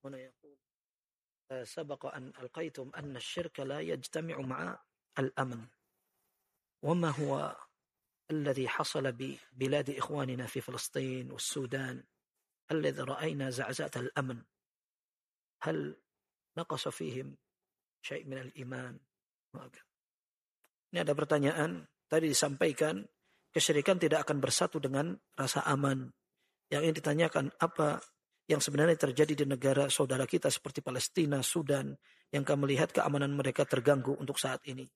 هنا يقول سبق أن ألقيتم أن الشرك لا يجتمع مع الأمن، وما هو الذي حصل ببلاد إخواننا في فلسطين والسودان الذي رأينا زعزعة الأمن؟ هل نقص فيهم شيء من الإيمان؟ Ini ada pertanyaan, tadi disampaikan kesyirikan tidak akan bersatu dengan rasa aman. Yang ingin ditanyakan, apa yang sebenarnya terjadi di negara saudara kita seperti Palestina, Sudan, yang kami lihat keamanan mereka terganggu untuk saat ini.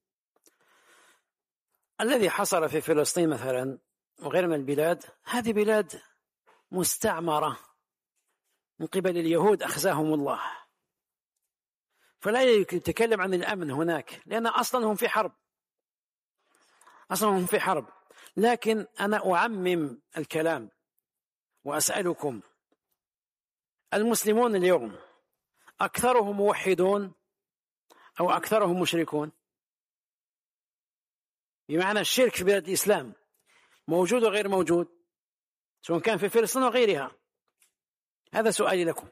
الذي حصل في فلسطين مثلا وغير من البلاد، هذه بلاد مستعمرة من قبل اليهود أخزاهم الله، فلا يتكلم عن الأمن هناك، لأن أصلا هم في حرب. لكن أنا أعمم الكلام وأسألكم، المسلمون اليوم أكثرهم موحدون أو أكثرهم مشركون؟ بمعنى الشرك في بلاد الإسلام موجود وغير موجود، سواء كان في فلسطين وغيرها. هذا سؤالي لكم.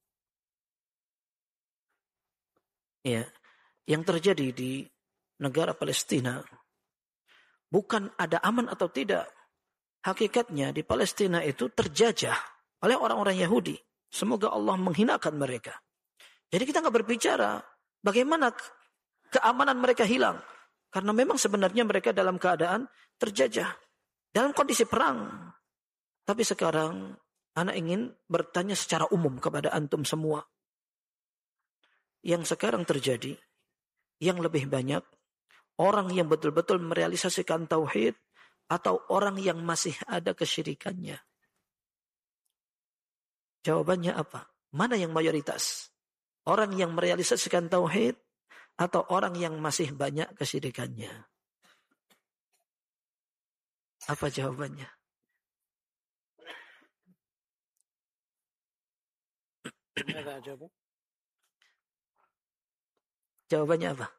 Ya, yang terjadi di negara Palestina bukan ada aman atau tidak. Hakikatnya di Palestina itu terjajah oleh orang-orang Yahudi. Semoga Allah menghinakan mereka. Jadi kita nggak berbicara bagaimana keamanan mereka hilang. Karena memang sebenarnya mereka dalam keadaan terjajah. Dalam kondisi perang. Tapi sekarang anak ingin bertanya secara umum kepada antum semua. Yang sekarang terjadi, yang lebih banyak orang yang betul-betul merealisasikan tauhid atau orang yang masih ada kesyirikannya? Jawabannya apa? Mana yang mayoritas? Orang yang merealisasikan tauhid atau orang yang masih banyak kesyirikannya? Apa jawabannya? Jawabannya apa?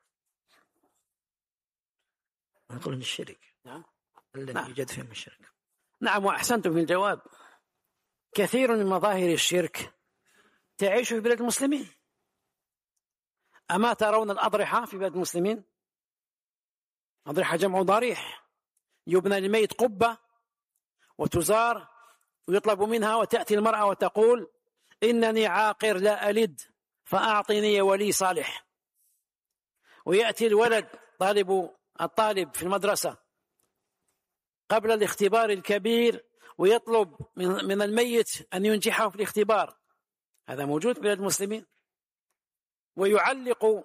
نقول الشرك الذي يوجد فيهم الشرك. نعم، وأحسنتم في الجواب. كثير من مظاهر الشرك تعيش في بلاد المسلمين. أما ترون الأضرحة في بلاد المسلمين؟ أضرحة جمع ضريح، يبنى للميت قبة وتزار ويطلب منها، وتأتي المرأة وتقول إنني عاقر لا ألد فأعطني ولي صالح. ويأتي الولد الطالب في المدرسة قبل الاختبار الكبير ويطلب من الميت أن ينجحه في الاختبار. هذا موجود في بلاد المسلمين. ويعلق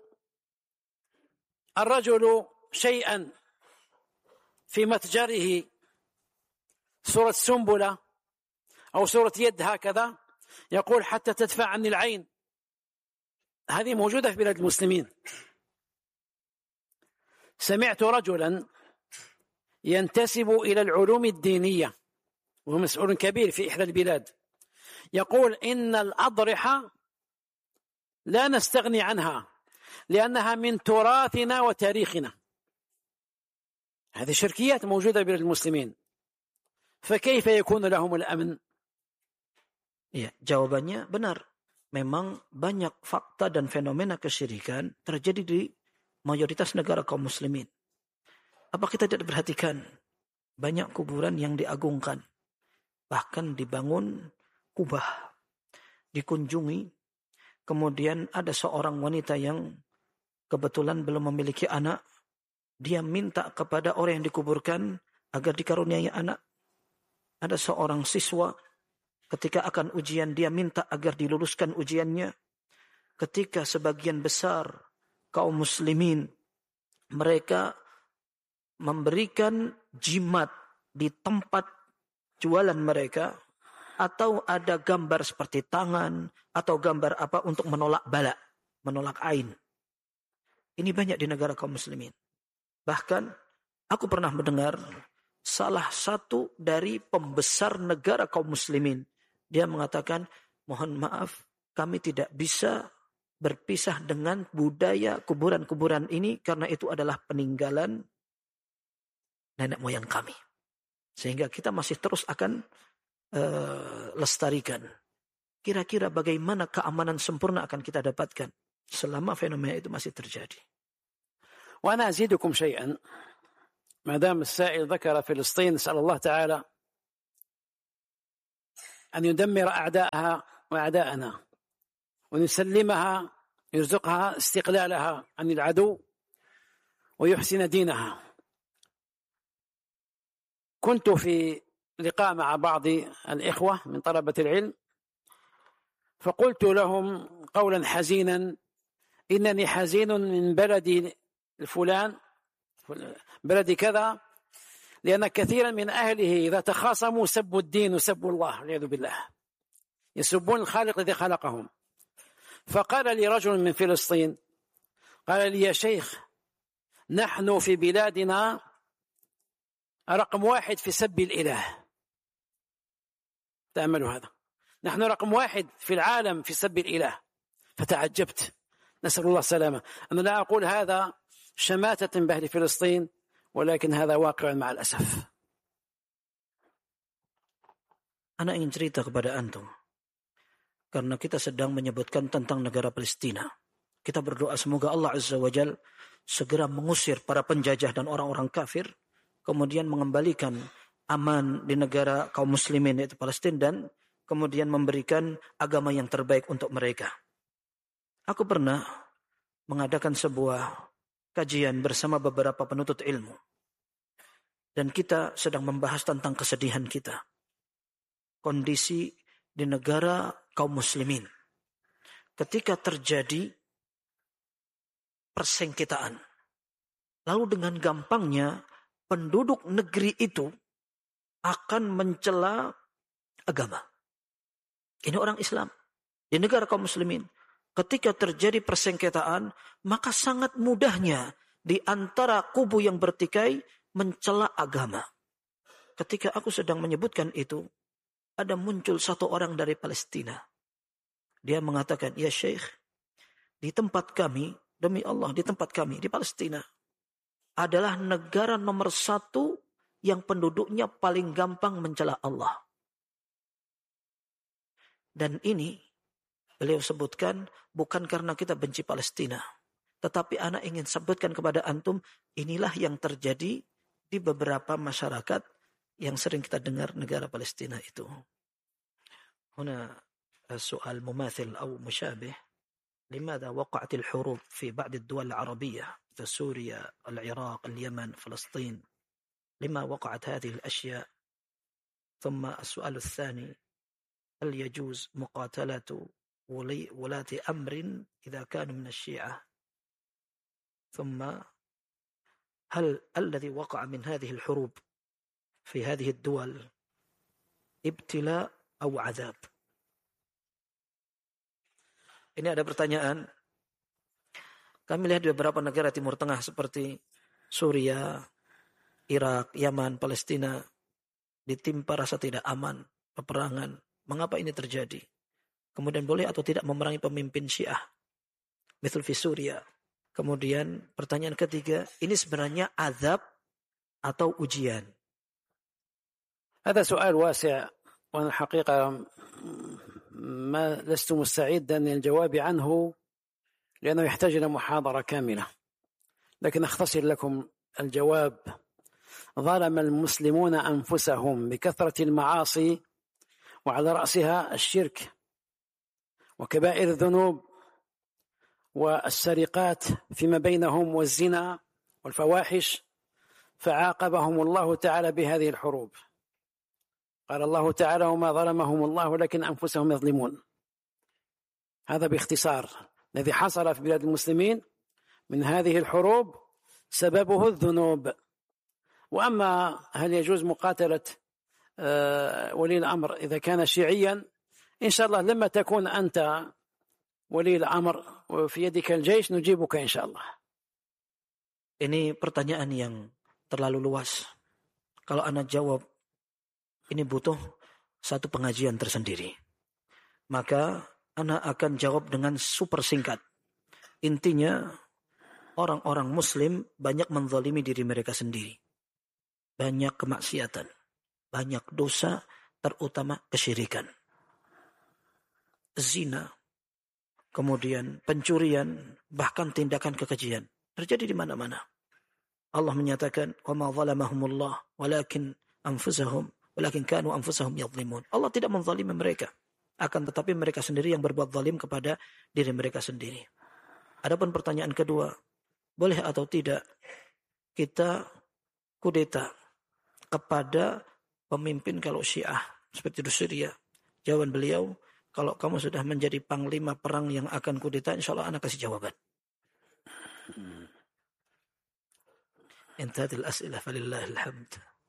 الرجل شيئا في متجره، صورة سنبلة أو صورة يد هكذا، يقول حتى تدفع عني العين. هذه موجودة في بلاد المسلمين. سمعت رجلا ينتسب إلى العلوم الدينية وهو مسؤول كبير في إحدى البلاد، يقول إن الأضرحة لا نستغني عنها لأنها من تراثنا وتاريخنا. هذه شركيات موجودة بين المسلمين، فكيف يكون لهم الأمن؟ Ya, jawabannya benar. Memang banyak fakta dan fenomena kesyirikan terjadi di mayoritas negara kaum muslimin. Apa kita tidak perhatikan banyak kuburan yang diagungkan, bahkan dibangun kubah, dikunjungi. Kemudian ada seorang wanita yang kebetulan belum memiliki anak, dia minta kepada orang yang dikuburkan agar dikaruniai anak. Ada seorang siswa ketika akan ujian dia minta agar diluluskan ujiannya. Ketika sebagian besar kaum muslimin mereka memberikan jimat di tempat jualan mereka, atau ada gambar seperti tangan atau gambar apa untuk menolak bala, menolak ain. Ini banyak di negara kaum muslimin. Bahkan aku pernah mendengar salah satu dari pembesar negara kaum muslimin, dia mengatakan, mohon maaf, kami tidak bisa berpisah dengan budaya kuburan-kuburan ini karena itu adalah peninggalan nenek moyang kami. Sehingga kita masih terus akan lestarikan. kira-kira bagaimana keamanan sempurna akan kita dapatkan selama fenomena itu masih terjadi. وأنا أزيدكم شيئا ما دام السائل ذكر فلسطين نسأل الله تعالى أن يدمر أعداءها وأعداءنا وأن يسلمها يرزقها استقلالها عن العدو ويحسن دينها. كنت في لقاء مع بعض الإخوة من طلبة العلم فقلت لهم قولا حزينا إنني حزين من بلدي الفلان بلد كذا لأن كثيرا من أهله إذا تخاصموا سبوا الدين وسبوا الله والعياذ بالله يسبون الخالق الذي خلقهم. فقال لي رجل من فلسطين قال لي يا شيخ نحن في بلادنا رقم 1 في سب الإله. تأملوا هذا، نحن رقم 1 في العالم في سب الإله. فتعجبت، نسأل الله السلامة. أنا لا أقول هذا شماتة بأهل فلسطين ولكن هذا واقع مع الأسف. Ana ingin cerita kepada antum karena kita sedang menyebutkan tentang negara Palestina. Kita berdoa semoga Allah Azza wa Jal segera mengusir para penjajah dan orang-orang kafir, kemudian mengembalikan aman di negara kaum muslimin yaitu Palestina, dan kemudian memberikan agama yang terbaik untuk mereka. Aku pernah mengadakan sebuah kajian bersama beberapa penuntut ilmu. Dan kita sedang membahas tentang kesedihan kita. Kondisi di negara kaum muslimin. Ketika terjadi persengketaan. Lalu dengan gampangnya penduduk negeri itu akan mencela agama. Ini orang Islam. Di negara kaum muslimin. Ketika terjadi persengketaan, maka sangat mudahnya di antara kubu yang bertikai mencela agama. Ketika aku sedang menyebutkan itu, ada muncul satu orang dari Palestina. Dia mengatakan, ya Syekh, di tempat kami, demi Allah, di tempat kami, di Palestina, adalah negara nomor 1 yang penduduknya paling gampang mencela Allah. Dan ini, beliau sebutkan bukan karena kita benci Palestina. Tetapi ana ingin sebutkan kepada antum, inilah yang terjadi di beberapa masyarakat yang sering kita dengar negara Palestina itu. Huna soal mumathil atau mushabih. Limadha waqa'at al-hurub fi ba'd ad-duwal al-'arabiyyah, fi Syria, al-Iraq, al-Yaman, Palestina. Lima waqa'at hadhihi al-ashya'. ثم السؤال الثاني هل يجوز مقاتلة ولاة أمر إذا كانوا من الشيعة؟ ثم هل الذي وقع من هذه الحروب في هذه الدول ابتلاء أو عذاب؟ Ini ada pertanyaan. Kami lihat di beberapa negara Timur Tengah seperti Suria, Irak, Yaman, Palestina ditimpa rasa tidak aman, peperangan. Mengapa ini terjadi? Kemudian boleh atau tidak memerangi pemimpin Syiah? Misal di Suria. Kemudian pertanyaan ketiga, ini sebenarnya azab atau ujian? هذا سؤال واسع وأنا الحقيقة ما لست مستعدا للجواب عنه لأنه يحتاج إلى محاضرة كاملة، لكن أختصر لكم الجواب. ظلم المسلمون أنفسهم بكثرة المعاصي وعلى رأسها الشرك وكبائر الذنوب والسرقات فيما بينهم والزنا والفواحش، فعاقبهم الله تعالى بهذه الحروب. قال الله تعالى وما ظلمهم الله ولكن أنفسهم يظلمون. هذا باختصار الذي حصل في بلاد المسلمين من هذه الحروب سببه الذنوب. وأما هل يجوز مقاتلة ولي الأمر إذا كان شيعيا، إن شاء الله لما تكون أنت ولي الأمر وفي يدك الجيش نجيبك إن شاء الله. Ini pertanyaan yang terlalu luas. Kalau Anda jawab, ini butuh satu pengajian tersendiri. Maka Anda akan jawab dengan super singkat. Intinya, orang-orang Muslim banyak menzalimi diri mereka sendiri. Banyak kemaksiatan. Banyak dosa, terutama kesyirikan. zina, kemudian pencurian, bahkan tindakan kekejian. Terjadi di mana-mana. Allah menyatakan, وَمَا ظَلَمَهُمُ اللَّهُ وَلَكِنْ كَانُوا أَنفُسَهُمْ يَظْلِمُونَ. Allah tidak menzalimi mereka. Akan tetapi mereka sendiri yang berbuat zalim kepada diri mereka sendiri. Adapun pertanyaan kedua, boleh atau tidak kita kudeta kepada pemimpin kalau Syiah seperti di Syria? Jawaban beliau, kalau kamu sudah menjadi panglima perang yang akan kudeta, insya Allah anak kasih jawaban. انتهت الأسئلة فلله الحمد.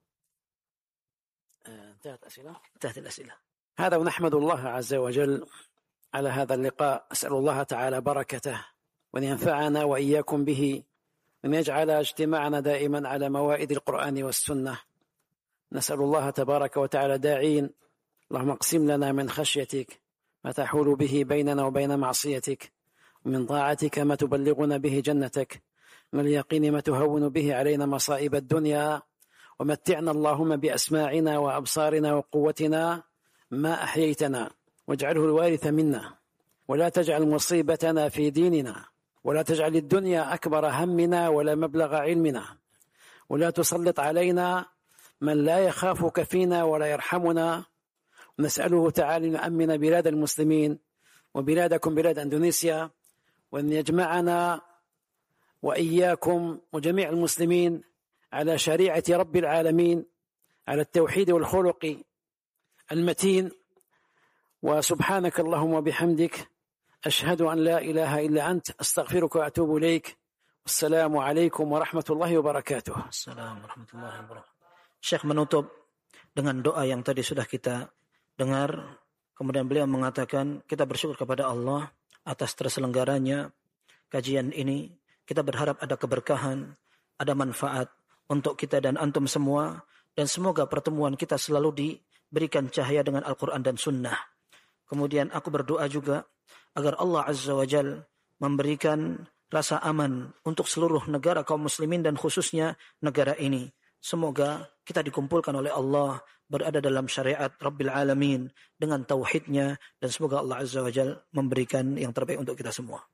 انتهت الأسئلة. هذا ونحمد الله عز وجل على هذا اللقاء. أسأل الله تعالى بركته وأن ينفعنا وإياكم به، وأن يجعل اجتماعنا دائما على موائد القرآن والسنة. نسأل الله تبارك وتعالى داعين: اللهم اقسم لنا من خشيتك ما تحول به بيننا وبين معصيتك، ومن طاعتك ما تبلغنا به جنتك، من اليقين ما تهون به علينا مصائب الدنيا، ومتعنا اللهم بأسماعنا وأبصارنا وقوتنا ما أحييتنا، واجعله الوارث منا، ولا تجعل مصيبتنا في ديننا، ولا تجعل الدنيا أكبر همنا ولا مبلغ علمنا، ولا تسلط علينا من لا يخافك فينا ولا يرحمنا. نسأله تعالى أن يؤمن بلاد المسلمين وبلادكم بلاد أندونيسيا، وأن يجمعنا وإياكم وجميع المسلمين على شريعة رب العالمين، على التوحيد والخلق المتين. وسبحانك اللهم وبحمدك، أشهد أن لا إله إلا أنت، أستغفرك وأتوب إليك. والسلام عليكم ورحمة الله وبركاته. Assalamualaikum warahmatullahi wabarakatuh. Syekh menutup dengan doa yang tadi sudah kita dengar. Kemudian beliau mengatakan, kita bersyukur kepada Allah atas terselenggaranya kajian ini. Kita berharap ada keberkahan, ada manfaat untuk kita dan antum semua. Dan semoga pertemuan kita selalu diberikan cahaya dengan Al-Quran dan Sunnah. Kemudian aku berdoa juga agar Allah Azza wa Jal memberikan rasa aman untuk seluruh negara kaum muslimin dan khususnya negara ini. Semoga kita dikumpulkan oleh Allah berada dalam syariat Rabbil Alamin dengan tauhidnya, dan semoga Allah Azza wa Jal memberikan yang terbaik untuk kita semua.